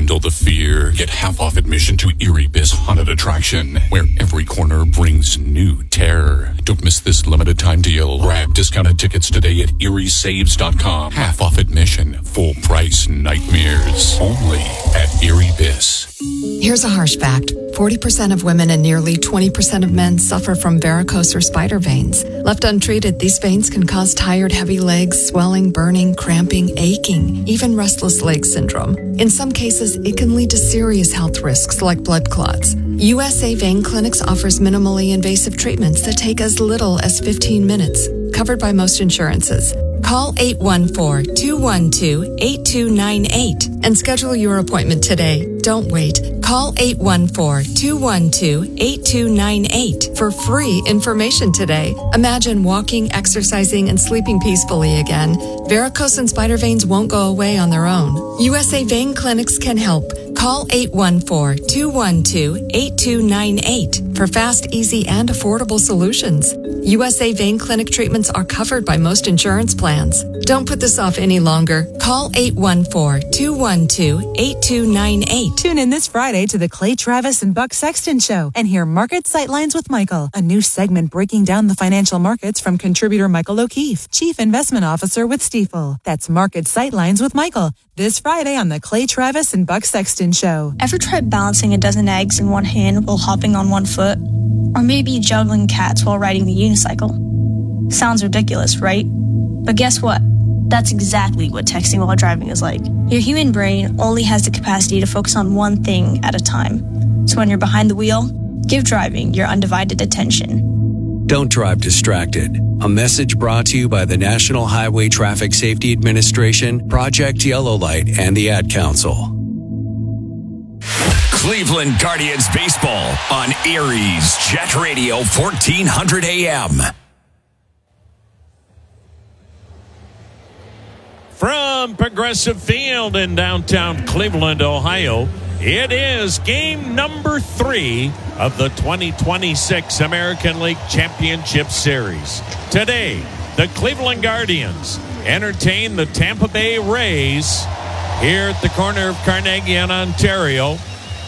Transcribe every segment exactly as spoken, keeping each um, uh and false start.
Handle the fear. Get half off admission to Erie-Biss Haunted Attraction, where every corner brings new terror. Don't miss this limited time deal. Grab discounted tickets today at erie saves dot com. Half off admission, full price nightmares. Only at Erie-Biss. Here's a harsh fact. forty percent of women and nearly twenty percent of men suffer from varicose or spider veins. Left untreated, these veins can cause tired, heavy legs, swelling, burning, cramping, aching, even restless leg syndrome. In some cases, it can lead to serious health risks like blood clots. U S A Vein Clinics offers minimally invasive treatments that take as little as fifteen minutes, covered by most insurances. Call eight one four, two one two, eight two nine eight and schedule your appointment today. Don't wait. Call eight one four, two one two, eight two nine eight for free information today. Imagine walking, exercising, and sleeping peacefully again. Varicose and spider veins won't go away on their own. U S A Vein Clinics can help. Call eight one four, two one two, eight two nine eight for fast, easy, and affordable solutions. U S A Vein Clinic treatments are covered by most insurance plans. Don't put this off any longer. Call eight one four, two one two, eight two nine eight. Tune in this Friday to the Clay Travis and Buck Sexton Show and hear Market Sightlines with Michael, a new segment breaking down the financial markets from contributor Michael O'Keefe, Chief Investment Officer with Stifel. That's Market Sightlines with Michael, this Friday on the Clay Travis and Buck Sexton Show. Ever tried balancing a dozen eggs in one hand while hopping on one foot? Or maybe juggling cats while riding the unicycle? Sounds ridiculous, right? But guess what? That's exactly what texting while driving is like. Your human brain only has the capacity to focus on one thing at a time. So when you're behind the wheel, give driving your undivided attention. Don't drive distracted. A message brought to you by the National Highway Traffic Safety Administration, Project Yellow Light, and the Ad Council. Cleveland Guardians baseball on Erie's Jet Radio fourteen hundred A M. From Progressive Field in downtown Cleveland, Ohio, it is game number three of the twenty twenty-six American League Championship Series. Today, the Cleveland Guardians entertain the Tampa Bay Rays here at the corner of Carnegie and Ontario,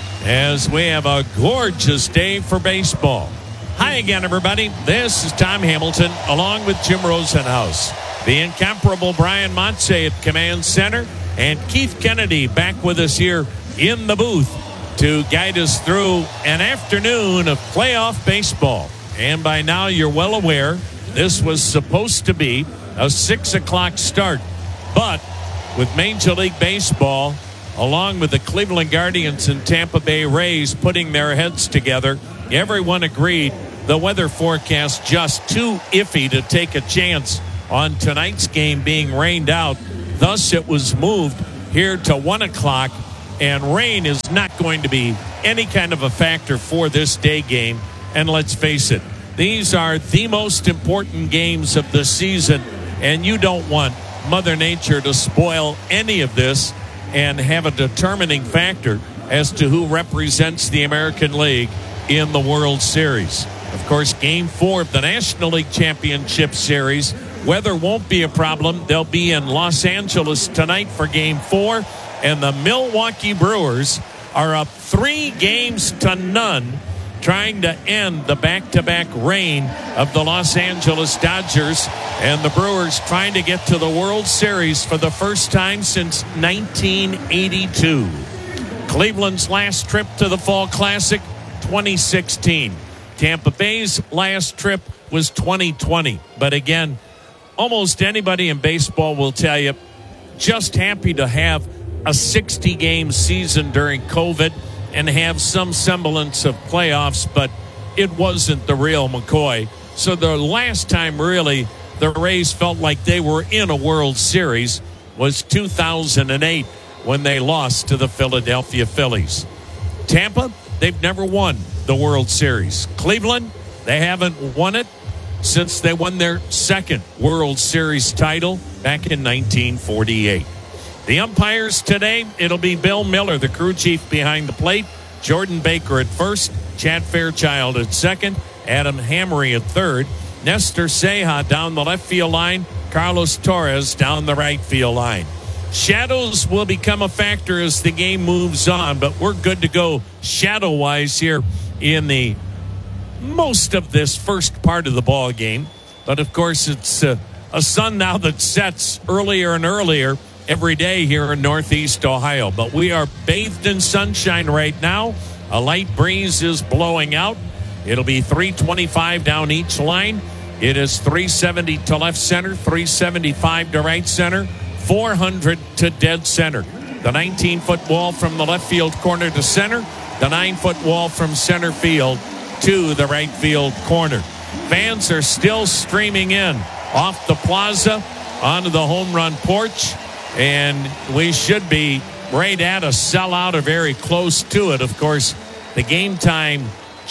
as we have a gorgeous day for baseball. Hi again, everybody. This is Tom Hamilton along with Jim Rosenhaus. The incomparable Brian Montse at Command Center, and Keith Kennedy back with us here in the booth to guide us through an afternoon of playoff baseball. And by now you're well aware this was supposed to be a six o'clock start. But with Major League Baseball, along with the Cleveland Guardians and Tampa Bay Rays putting their heads together, everyone agreed the weather forecast just too iffy to take a chance on tonight's game being rained out. Thus, it was moved here to one o'clock, and rain is not going to be any kind of a factor for this day game. And let's face it, these are the most important games of the season, and you don't want Mother Nature to spoil any of this and have a determining factor as to who represents the American League in the World Series. Of course, Game four of the National League Championship Series, weather won't be a problem. They'll be in Los Angeles tonight for Game four, and the Milwaukee Brewers are up three games to none, trying to end the back-to-back reign of the Los Angeles Dodgers, and the Brewers trying to get to the World Series for the first time since nineteen eighty-two. Cleveland's last trip to the Fall Classic, twenty sixteen. Tampa Bay's last trip was twenty twenty. But again, almost anybody in baseball will tell you, just happy to have a sixty-game season during COVID and have some semblance of playoffs, but it wasn't the real McCoy. So the last time really the Rays felt like they were in a World Series was two thousand eight when they lost to the Philadelphia Phillies. Tampa, they've never won the World Series. Cleveland, they haven't won it since they won their second World Series title back in nineteen forty-eight. The umpires today, it'll be Bill Miller, the crew chief behind the plate, Jordan Baker at first, Chad Fairchild at second, Adam Hamry at third, Nestor Ceja down the left field line, Carlos Torres down the right field line. shadows will become a factor as the game moves on, but we're good to go shadow-wise here in the most of this first part of the ball game. But, of course, it's uh, a sun now that sets earlier and earlier every day here in Northeast Ohio. But we are bathed in sunshine right now. A light breeze is blowing out. It'll be three twenty-five down each line. It is three seventy to left center, three seventy-five to right center, four hundred to dead center. The nineteen-foot wall from the left field corner to center, the nine-foot wall from center field to the right field corner. Fans are still streaming in off the plaza onto the home run porch, and we should be right at a sellout or very close to it. Of course, the game time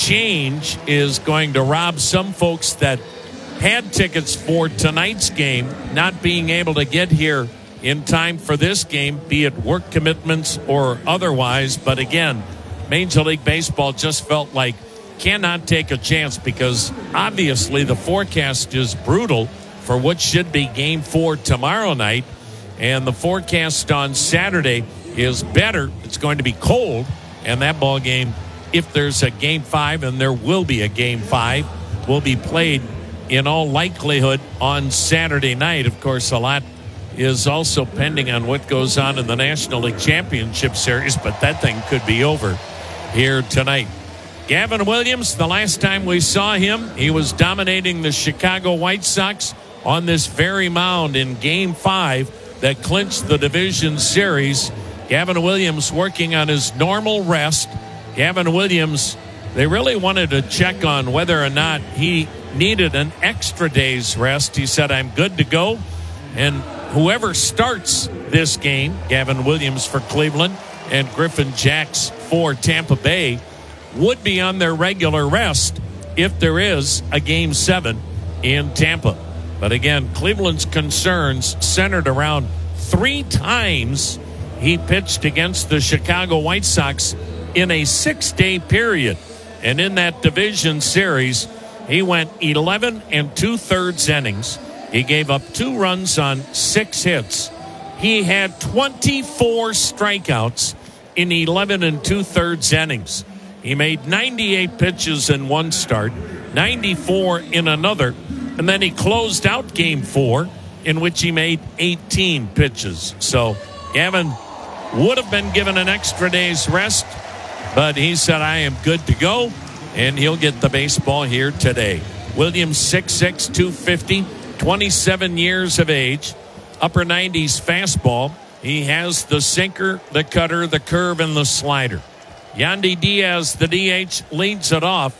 change is going to rob some folks that had tickets for tonight's game not being able to get here in time for this game, be it work commitments or otherwise. But again, Major League Baseball just felt like cannot take a chance, because obviously the forecast is brutal for what should be game four tomorrow night. And the forecast on Saturday is better. It's going to be cold, and that ball game, if there's a game five, and there will be a game five, will be played in all likelihood on Saturday night. Of course, a lot is also pending on what goes on in the National League Championship Series, but that thing could be over here tonight. Gavin Williams, the last time we saw him, he was dominating the Chicago White Sox on this very mound in game five that clinched the division series. Gavin Williams working on his normal rest. Gavin Williams, they really wanted to check on whether or not he needed an extra day's rest. He said, I'm good to go. And whoever starts this game, Gavin Williams for Cleveland and Griffin Jacks for Tampa Bay, would be on their regular rest if there is a game seven in Tampa. But again, Cleveland's concerns centered around three times he pitched against the Chicago White Sox in a six-day period. And in that division series, he went eleven and two-thirds innings. He gave up two runs on six hits. He had twenty-four strikeouts in eleven and two-thirds innings. He made ninety-eight pitches in one start, ninety-four in another, and then he closed out game four, in which he made eighteen pitches. So Gavin would have been given an extra day's rest, but he said, I am good to go, and he'll get the baseball here today. Williams, six six, two fifty, twenty-seven years of age, upper nineties fastball. He has the sinker, the cutter, the curve, and the slider. Yandy Diaz, the D H, leads it off.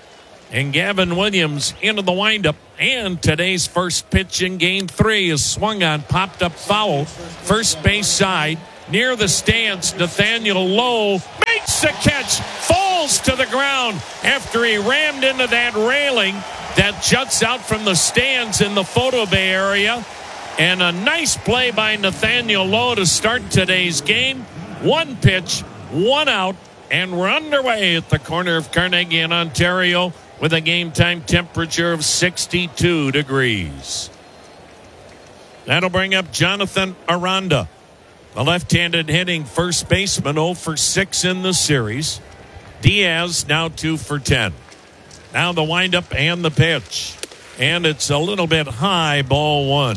And Gavin Williams into the windup. And today's first pitch in game three is swung on, popped up foul. First base side, near the stands, Nathaniel Lowe makes the catch, falls to the ground after he rammed into that railing that juts out from the stands in the photo bay area. And a nice play by Nathaniel Lowe to start today's game. One pitch, one out, and we're underway at the corner of Carnegie and Ontario with a game time temperature of sixty-two degrees. That'll bring up Jonathan Aranda, the left-handed hitting first baseman, oh for six in the series. Diaz now two for ten. Now the windup and the pitch. And it's a little bit high, ball one.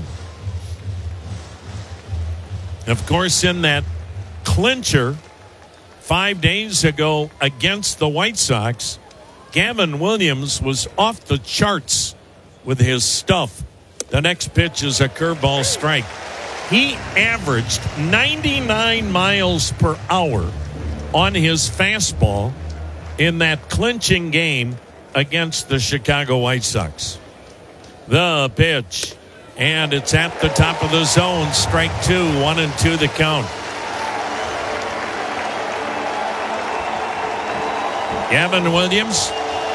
Of course, in that clincher five days ago against the White Sox, Gavin Williams was off the charts with his stuff. The next pitch is a curveball strike. He averaged ninety-nine miles per hour on his fastball in that clinching game against the Chicago White Sox. The pitch, and it's at the top of the zone. Strike two, one and two the count. Gavin Williams.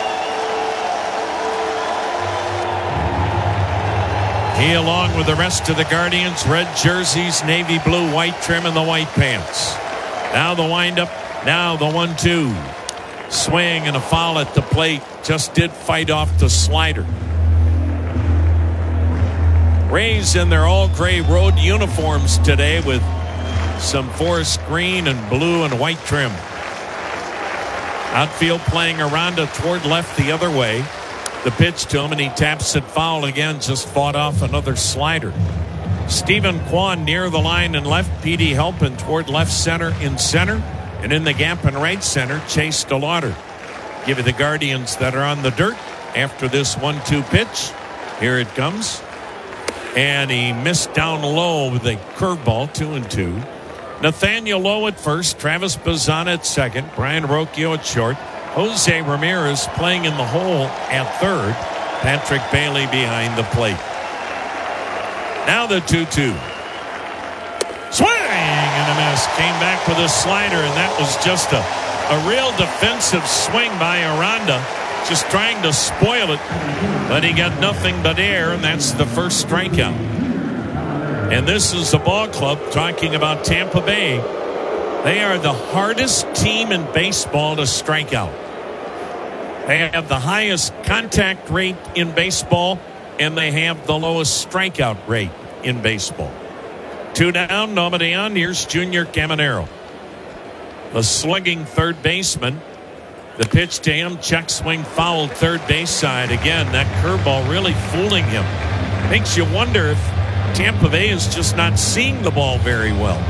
He, along with the rest of the Guardians, red jerseys, navy blue, white trim, and the white pants. Now the windup, now the one two. Swing and a foul at the plate. Just did fight off the slider. Rays in their all-gray road uniforms today with some forest green and blue and white trim. Outfield playing Aranda toward left the other way. The pitch to him, and he taps it foul again. Just fought off another slider. Stephen Kwan near the line and left. P D Halpin toward left center in center. And in the gap in right center, Chase DeLauder. Give you the Guardians that are on the dirt after this one two pitch. Here it comes. And he missed down low with a curveball, two and two. Nathaniel Lowe at first, Travis Bazzana at second, Brian Rocchio at short, Jose Ramirez playing in the hole at third, Patrick Bailey behind the plate. Now the two two. Swing and a miss. Came back with a slider, and that was just a, a real defensive swing by Aranda, just trying to spoil it, but he got nothing but air, and that's the first strikeout. And this is the ball club talking about Tampa Bay. They are the hardest team in baseball to strike out. They have the highest contact rate in baseball, and they have the lowest strikeout rate in baseball. Two down, nobody on. Here's Junior Caminero. The slugging third baseman. The pitch to him, check swing foul third base side. Again, that curveball really fooling him. Makes you wonder if Tampa Bay is just not seeing the ball very well.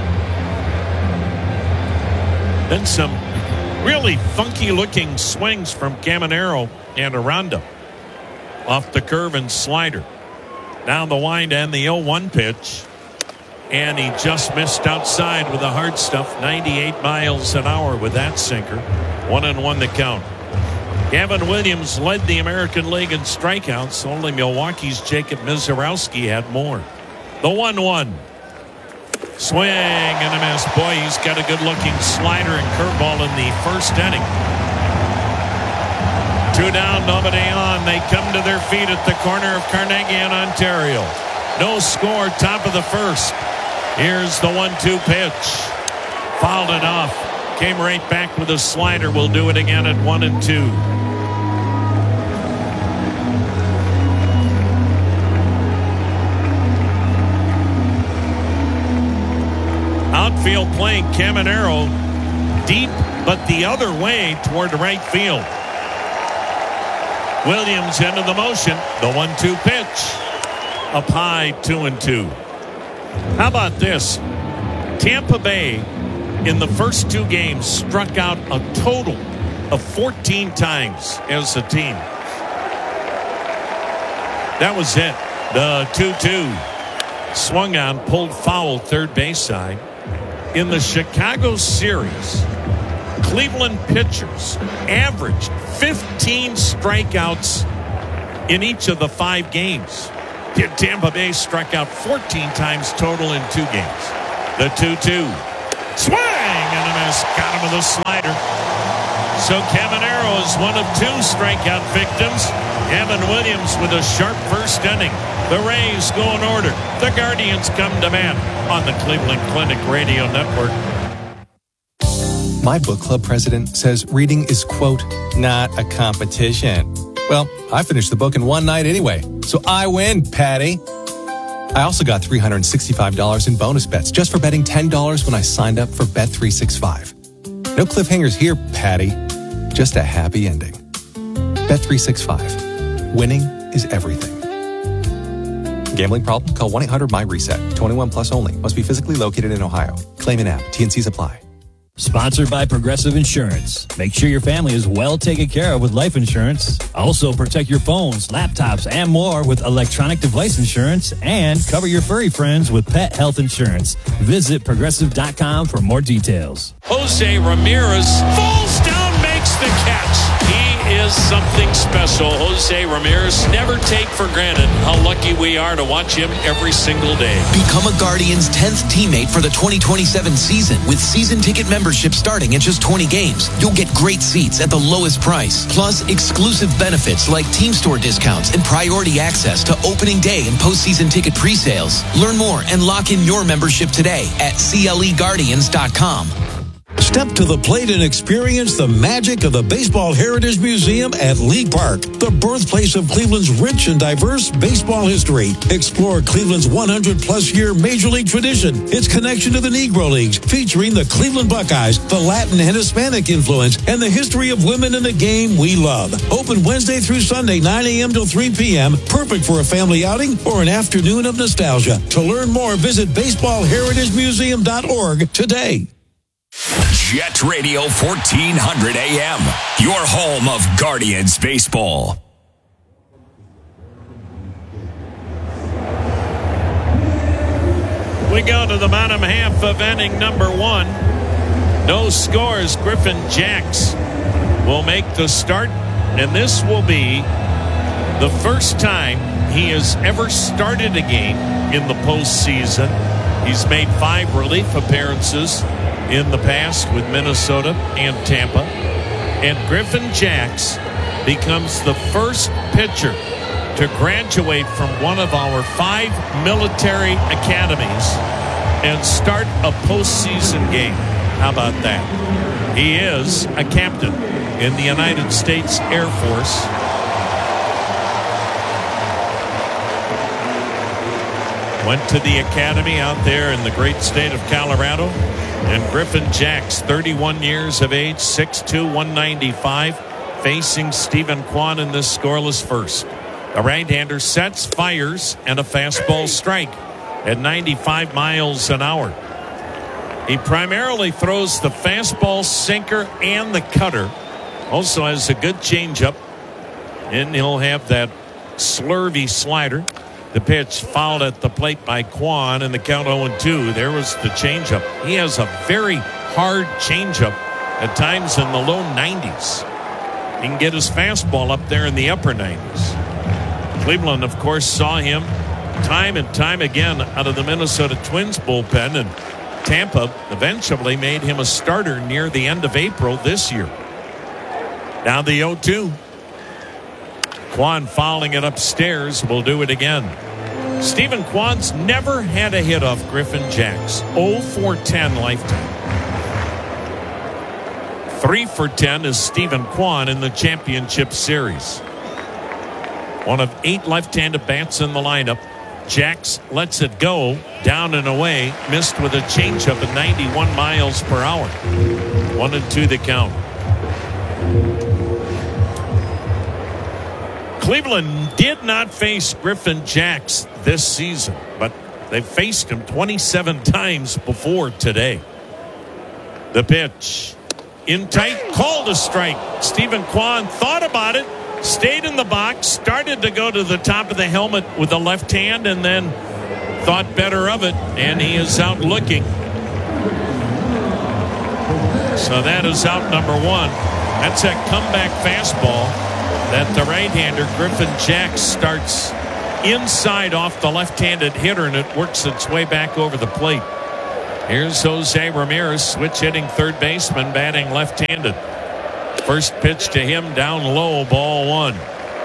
Then some really funky looking swings from Caminero and Aranda. Off the curve and slider. Down the wind and the oh one pitch. And he just missed outside with the hard stuff. ninety-eight miles an hour with that sinker. One and one the count. Gavin Williams led the American League in strikeouts. Only Milwaukee's Jacob Mizorowski had more. The one one. Swing and a miss. Boy, he's got a good-looking slider and curveball in the first inning. Two down, nobody on. They come to their feet at the corner of Carnegie and Ontario. No score, top of the first. Here's the one two pitch. Fouled it off. Came right back with a slider. We'll do it again at one and two. Outfield playing Caminero deep, but the other way toward right field. Williams into the motion. The one two pitch. Up high, two and two. How about this? Tampa Bay in the first two games struck out a total of fourteen times as a team. That was it. The two two. Swung on, pulled foul third base side. In the Chicago series, Cleveland pitchers averaged fifteen strikeouts in each of the five games. Tampa Bay struck out fourteen times total in two games. The two two. Swing and a miss. Got him with a slider. So Caminero is one of two strikeout victims. Gavin Williams with a sharp first inning. The Rays go in order. The Guardians come to bat on the Cleveland Clinic Radio Network. My book club president says reading is, quote, not a competition. Well, I finished the book in one night anyway, so I win, Patty. I also got three hundred sixty-five dollars in bonus bets just for betting ten dollars when I signed up for Bet three sixty-five. No cliffhangers here, Patty. Just a happy ending. Bet three sixty-five. Winning is everything. Gambling problem? Call one eight hundred my reset. twenty-one plus only. Must be physically located in Ohio. Claim in app. T and C's apply. Sponsored by Progressive Insurance. Make sure your family is well taken care of with life insurance. Also protect your phones, laptops, and more with electronic device insurance, and cover your furry friends with pet health insurance. Visit progressive dot com for more details. Jose Ramirez falls down, makes the catch. He is something special. Jose Ramirez, never take for granted how lucky we are to watch him every single day. Become a Guardians tenth teammate for the twenty twenty-seven season with season ticket membership starting at just twenty games. You'll get great seats at the lowest price, plus exclusive benefits like team store discounts and priority access to opening day and postseason ticket pre-sales. Learn more and lock in your membership today at C L E Guardians dot com. Step to the plate and experience the magic of the Baseball Heritage Museum at Lee Park, the birthplace of Cleveland's rich and diverse baseball history. Explore Cleveland's one hundred plus year Major League tradition, its connection to the Negro Leagues, featuring the Cleveland Buckeyes, the Latin and Hispanic influence, and the history of women in the game we love. Open Wednesday through Sunday, nine a.m. till three p.m. Perfect for a family outing or an afternoon of nostalgia. To learn more, visit baseball heritage museum dot org today. Jet Radio fourteen hundred A M, your home of Guardians baseball. We go to the bottom half of inning number one. No scores. Griffin Jax will make the start, and this will be the first time he has ever started a game in the postseason. He's made five relief appearances in the past with Minnesota and Tampa. And Griffin Jax becomes the first pitcher to graduate from one of our five military academies and start a postseason game. How about that? He is a captain in the United States Air Force. Went to the academy out there in the great state of Colorado. And Griffin Jax, thirty-one years of age, six two, one ninety-five, facing Stephen Kwan in this scoreless first. A right-hander sets, fires, and a fastball strike at ninety-five miles an hour. He primarily throws the fastball, sinker, and the cutter. Also has a good changeup. And he'll have that slurvy slider. The pitch fouled at the plate by Kwan, and the count oh and two. There was the changeup. He has a very hard changeup, at times in the low nineties. He can get his fastball up there in the upper nineties. Cleveland, of course, saw him time and time again out of the Minnesota Twins bullpen, and Tampa eventually made him a starter near the end of April this year. Now the oh two. Kwan fouling it upstairs. Will do it again. Stephen Kwan's never had a hit off Griffin Jax. oh for ten lifetime. three for ten is Stephen Kwan in the championship series. One of eight left-handed bats in the lineup. Jax lets it go down and away. Missed with a changeup at ninety-one miles per hour. One and two the count. Cleveland did not face Griffin Jax this season, but they faced him twenty-seven times before today. The pitch. In tight, called a strike. Stephen Kwan thought about it, stayed in the box, started to go to the top of the helmet with the left hand, and then thought better of it, and he is out looking. So that is out number one. That's that comeback fastball that the right-hander Griffin Jax starts inside off the left-handed hitter, and it works its way back over the plate. Here's Jose Ramirez, switch hitting third baseman, batting left-handed. First pitch to him down low, ball one.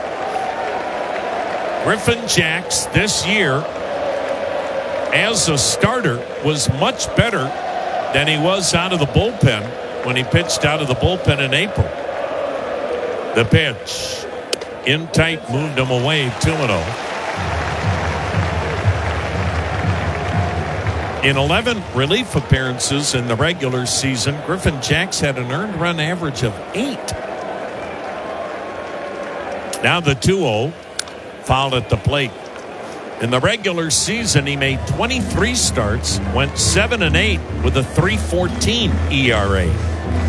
Griffin Jax this year as a starter was much better than he was out of the bullpen when he pitched out of the bullpen in April. The pitch. In tight, moved him away, two and oh. In eleven relief appearances in the regular season, Griffin Jax had an earned run average of eight. Now the two oh, fouled at the plate. In the regular season, he made twenty-three starts, went seven and eight with a three fourteen E R A.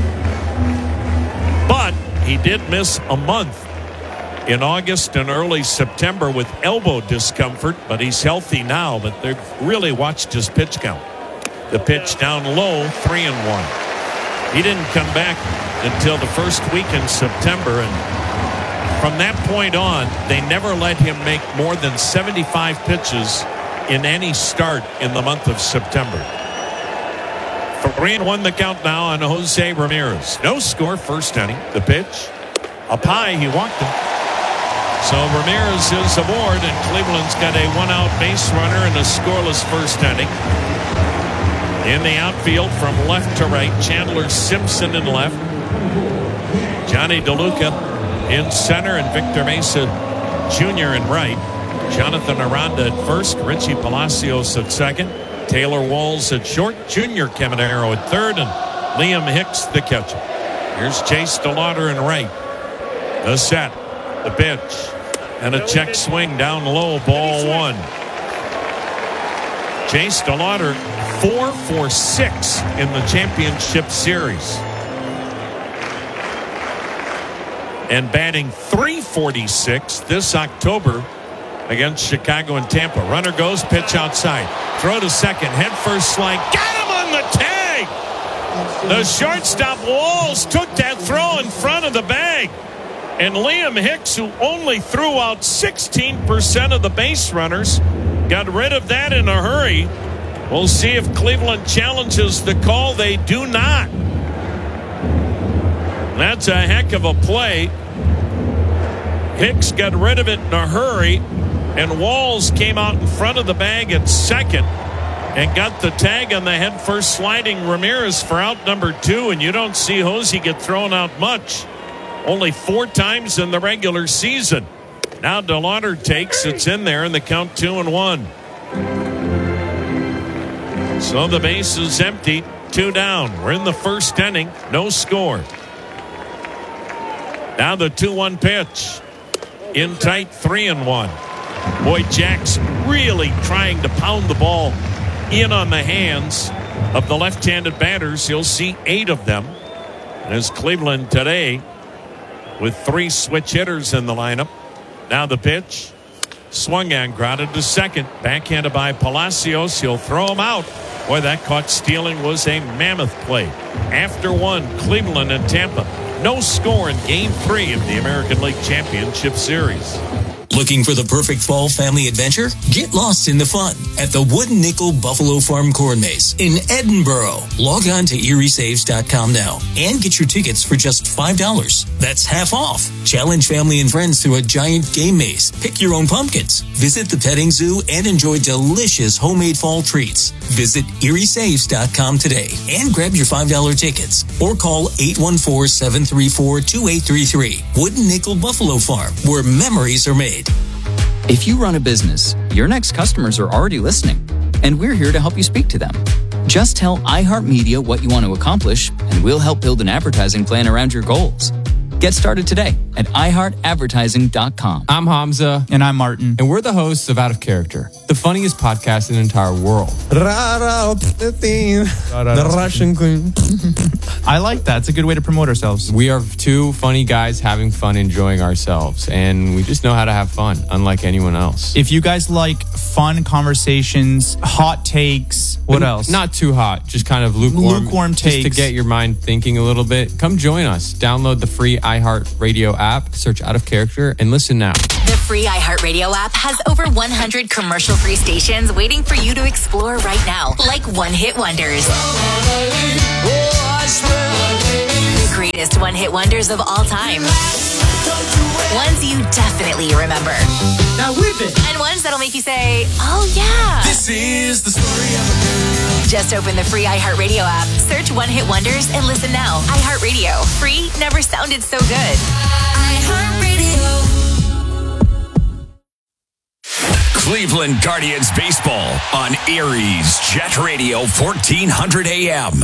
But he did miss a month in August and early September with elbow discomfort, but he's healthy now. But they've really watched his pitch count. The pitch down low, three and one. He didn't come back until the first week in September, and from that point on, they never let him make more than seventy-five pitches in any start in the month of September. Three and one the count now on Jose Ramirez. No score first inning. The pitch up high. He walked him. So Ramirez is aboard, and Cleveland's got a one-out base runner in a scoreless first inning. In the outfield from left to right, Chandler Simpson in left, Johnny DeLuca in center, and Victor Mesa Junior in right. Jonathan Aranda at first, Richie Palacios at second, Taylor Walls at short, Junior Caminero at third, and Liam Hicks the catcher. Here's Chase DeLauder in right. The set, the pitch, and a check swing down low, ball one. Chase DeLauder, four for six in the championship series. And batting three forty-six this October against Chicago and Tampa. Runner goes, pitch outside. Throw to second, head first slide. Got him on the tag! The shortstop Walls took that throw in front of the bag. And Liam Hicks, who only threw out sixteen percent of the base runners, got rid of that in a hurry. We'll see if Cleveland challenges the call. They do not. That's a heck of a play. Hicks got rid of it in a hurry, and Walls came out in front of the bag at second and got the tag on the head first sliding Ramirez for out number two, and you don't see Hosey get thrown out much. Only four times in the regular season. Now DeLauder takes, it's in there, and the count two and one. So the base is empty, two down. We're in the first inning, no score. Now the two one pitch. In tight, three and one. Boy, Jack's really trying to pound the ball in on the hands of the left-handed batters. You'll see eight of them. As Cleveland today with three switch hitters in the lineup. Now the pitch. Swung on, grounded to second. Backhanded by Palacios. He'll throw him out. Boy, that caught stealing was a mammoth play. After one, Cleveland and Tampa. No score in Game three of the American League Championship Series. Looking for the perfect fall family adventure? Get lost in the fun at the Wooden Nickel Buffalo Farm Corn Maze in Edinburgh. Log on to Erie Saves dot com now and get your tickets for just five dollars. That's half off. Challenge family and friends through a giant game maze. Pick your own pumpkins. Visit the petting zoo and enjoy delicious homemade fall treats. Visit Erie Saves dot com today and grab your five dollar tickets or call eight one four, seven three four, two eight three three. Wooden Nickel Buffalo Farm, where memories are made. If you run a business, your next customers are already listening, and we're here to help you speak to them. Just tell iHeartMedia what you want to accomplish, and we'll help build an advertising plan around your goals. Get started today at i heart advertising dot com. I'm Hamza. And I'm Martin. And we're the hosts of Out of Character, the funniest podcast in the entire world. The theme. The Russian queen. I like that. It's a good way to promote ourselves. We are two funny guys having fun, enjoying ourselves. And we just know how to have fun, unlike anyone else. If you guys like fun conversations, hot takes, what but else? Not too hot, just kind of lukewarm. Lukewarm takes. Just to get your mind thinking a little bit. Come join us. Download the free iHeartRadio app, search Out of Character, and listen now. The free iHeartRadio app has over one hundred commercial-free stations waiting for you to explore right now, like One Hit Wonders. The greatest one-hit wonders of all time. Ones you definitely remember. Now whip it! And ones that'll make you say, oh yeah. This is the story of a girl. Just open the free iHeartRadio app, search One Hit Wonders, and listen now. iHeartRadio. Free never sounded so good. iHeartRadio. Cleveland Guardians baseball on Erie's Jet Radio fourteen hundred A M.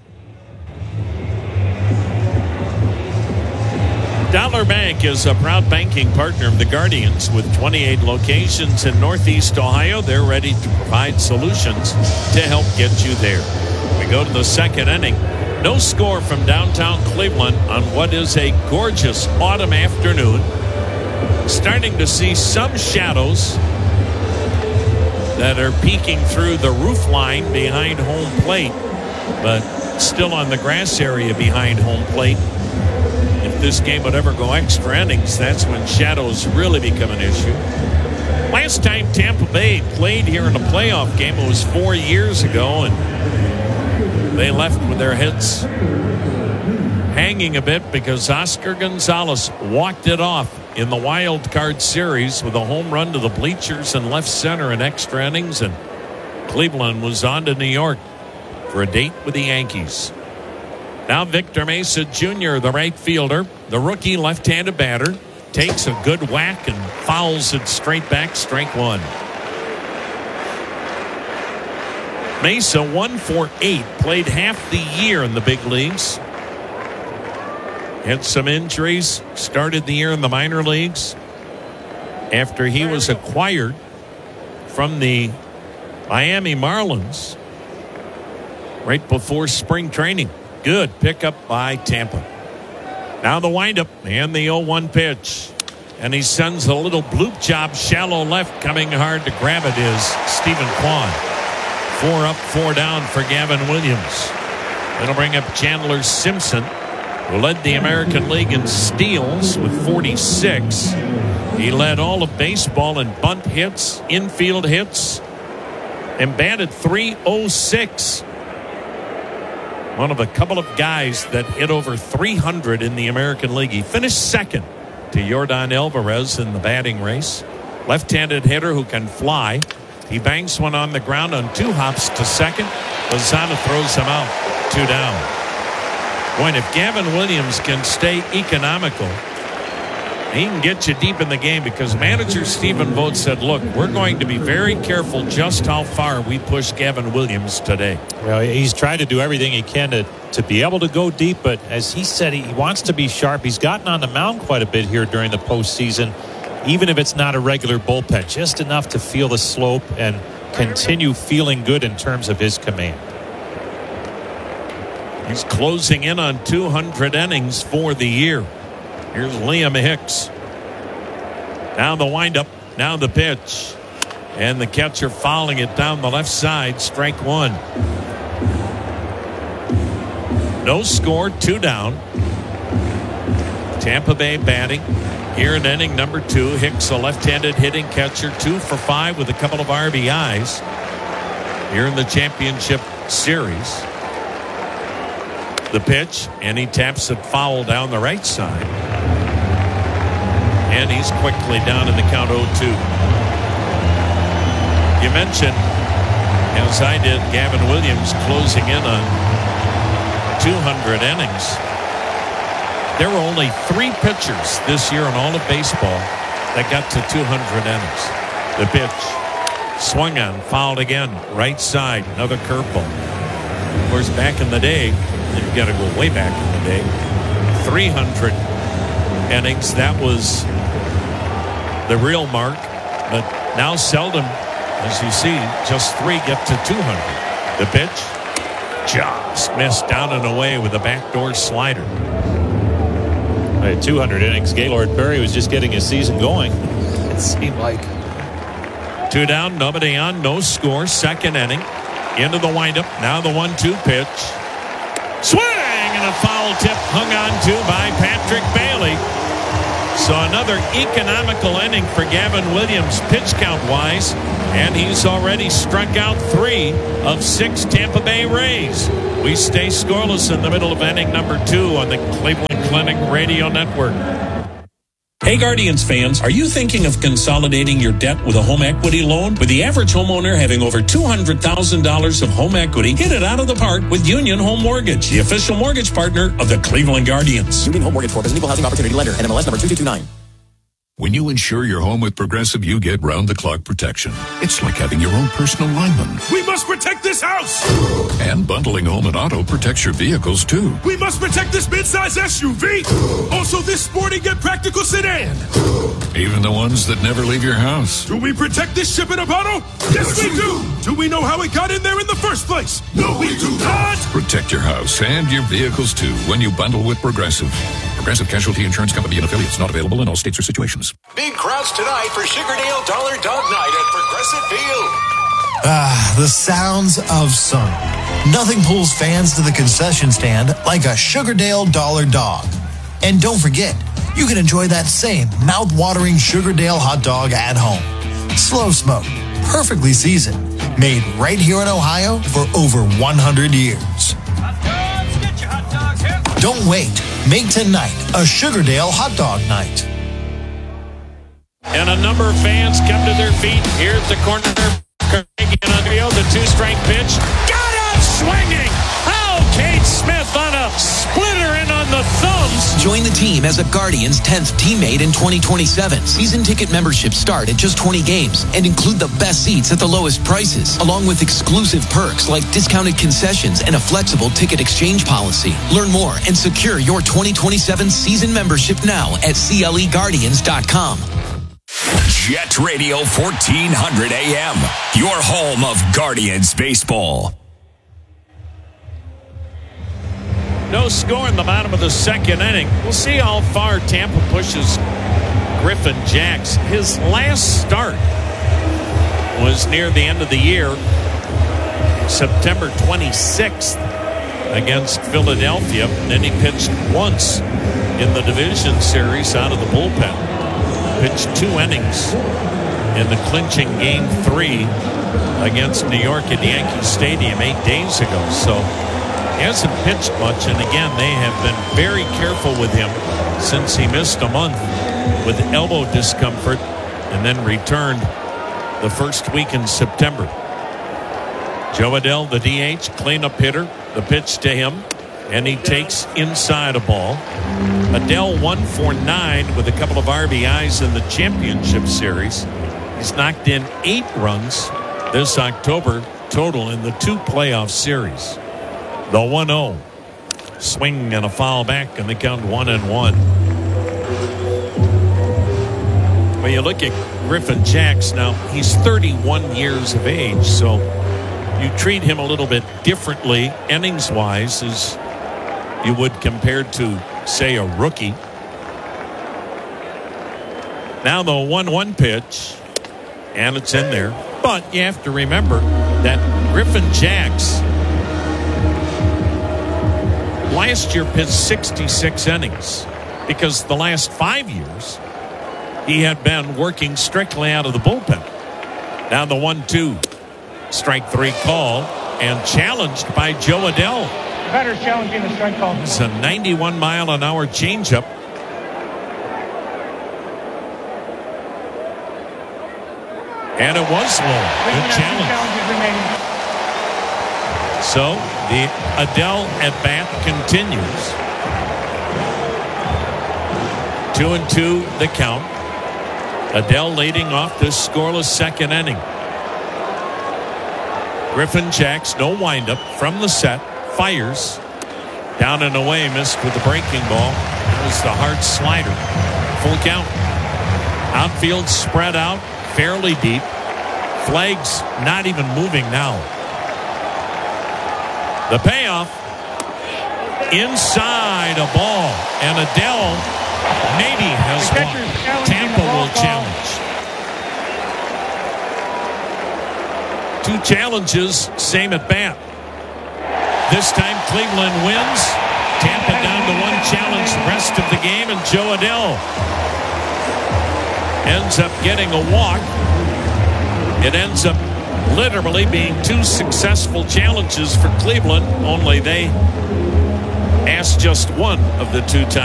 Dollar Bank is a proud banking partner of the Guardians with twenty-eight locations in Northeast Ohio. They're ready to provide solutions to help get you there. We go to the second inning. No score from downtown Cleveland on what is a gorgeous autumn afternoon. Starting to see some shadows that are peeking through the roof line behind home plate, but still on the grass area behind home plate. If this game would ever go extra innings, that's when shadows really become an issue. Last time Tampa Bay played here in a playoff game, it was four years ago, and they left with their heads hanging a bit because Oscar Gonzalez walked it off in the wild card series with a home run to the bleachers and left center in extra innings, and Cleveland was on to New York for a date with the Yankees. Now Victor Mesa Junior, the right fielder, the rookie left-handed batter, takes a good whack and fouls it straight back, strike one. Mesa one for eight, played half the year in the big leagues. Had some injuries, started the year in the minor leagues after he was acquired from the Miami Marlins right before spring training. Good pickup by Tampa. Now the windup and the oh one pitch. And he sends a little bloop job shallow left. Coming hard to grab it is Stephen Kwan. Four up, four down for Gavin Williams. It'll bring up Chandler Simpson, who led the American League in steals with forty-six. He led all of baseball in bunt hits, infield hits, and batted three oh six. One of a couple of guys that hit over three hundred in the American League. He finished second to Yordan Alvarez in the batting race. Left-handed hitter who can fly. He banks one on the ground on two hops to second. Lozano throws him out. Two down. Boy, and if Gavin Williams can stay economical, he can get you deep in the game, because manager Stephen Vogt said, look, we're going to be very careful just how far we push Gavin Williams today. Well, he's tried to do everything he can to, to be able to go deep, but as he said, he wants to be sharp. He's gotten on the mound quite a bit here during the postseason, even if it's not a regular bullpen, just enough to feel the slope and continue feeling good in terms of his command. He's closing in on two hundred innings for the year. Here's Liam Hicks. Now the windup. Now the pitch. And the catcher fouling it down the left side. Strike one. No score. Two down. Tampa Bay batting here in inning number two. Hicks, a left-handed hitting catcher, two for five with a couple of R B Is here in the championship series. The pitch, and he taps it foul down the right side. And he's quickly down in the count oh two. You mentioned, as I did, Gavin Williams closing in on two hundred innings. There were only three pitchers this year in all of baseball that got to two hundred innings. The pitch, swung on, fouled again, right side, another curveball. Of course, back in the day, you've got to go way back in the day, three hundred innings, that was the real mark. But now seldom, as you see, just three get to two hundred. The pitch, just missed down and away with a backdoor slider. At two hundred innings, Gaylord Perry was just getting his season going. It seemed like. Two down, nobody on, no score, second inning. Into the windup, now the one two pitch. Swing, and a foul tip hung on to by Patrick Bailey. So another economical inning for Gavin Williams, pitch count wise, and he's already struck out three of six Tampa Bay Rays. We stay scoreless in the middle of inning number two on the Cleveland Clinic Radio Network. Hey Guardians fans, are you thinking of consolidating your debt with a home equity loan? With the average homeowner having over two hundred thousand dollars of home equity, hit it out of the park with Union Home Mortgage, the official mortgage partner of the Cleveland Guardians. Union Home Mortgage Corp is an equal housing opportunity lender and M L S number two two two nine. When you insure your home with Progressive, you get round-the-clock protection. It's like having your own personal lineman. We must protect this house! And bundling home and auto protects your vehicles, too. We must protect this midsize S U V! Also this sporty yet practical sedan! Even the ones that never leave your house. Do we protect this ship in a bottle? Yes, we do! Do we know how it got in there in the first place? No, we do not! Protect your house and your vehicles, too, when you bundle with Progressive. Progressive Casualty Insurance Company and affiliates, not available in all states or situations. Big crowds tonight for Sugardale Dollar Dog Night at Progressive Field. Ah, the sounds of summer. Nothing pulls fans to the concession stand like a Sugardale Dollar Dog. And don't forget, you can enjoy that same mouth-watering Sugardale hot dog at home. Slow smoked, perfectly seasoned, made right here in Ohio for over one hundred years. Hot dogs, get your hot dogs here. Don't wait. Make tonight a Sugardale hot dog night. And a number of fans come to their feet here at the corner. The two-strike pitch. Got him! swinging. Oh, Cade Smith on a splitter and on the thumbs. Join the team as a Guardians tenth teammate in twenty twenty-seven. Season ticket memberships start at just twenty games and include the best seats at the lowest prices, along with exclusive perks like discounted concessions and a flexible ticket exchange policy. Learn more and secure your twenty twenty-seven season membership now at C L E Guardians dot com. Jet Radio fourteen hundred A M, your home of Guardians baseball. No score in the bottom of the second inning. We'll see how far Tampa pushes Griffin Jax. His last start was near the end of the year, September twenty-sixth against Philadelphia. And then he pitched once in the division series out of the bullpen. Pitched two innings in the clinching game three against New York at Yankee Stadium eight days ago. So he hasn't pitched much, and again, they have been very careful with him since he missed a month with elbow discomfort and then returned the first week in September. Joe Adell, the D H, cleanup hitter. The pitch to him, and he takes inside a ball. Adell one for nine with a couple of R B Is in the championship series. He's knocked in eight runs this October total in the two playoff series. The one oh. Swing and a foul back, and they count one and one. When you look at Griffin Jax now, he's thirty-one years of age, so you treat him a little bit differently innings-wise as you would compared to, say, a rookie. Now the one one pitch, and it's in there. But you have to remember that Griffin Jax last year pitched sixty-six innings because the last five years he had been working strictly out of the bullpen. Now the one two. Strike three call and challenged by Joe Adell. Better challenging the strike call. It's a ninety-one mile an hour changeup. And it was low. Good challenge. So the Adell at bat continues. Two and two the count. Adell leading off this scoreless second inning. Griffin Jax, no windup from the set, fires down and away, missed with the breaking ball. It was the hard slider. Full count. Outfield spread out fairly deep. Flags not even moving now. The payoff inside a ball, and Adell maybe has one. Tampa will challenge. Two challenges, same at bat. This time Cleveland wins. Tampa down to one challenge the rest of the game, and Joe Adell ends up getting a walk. It ends up literally being two successful challenges for Cleveland, only they asked just one of the two times.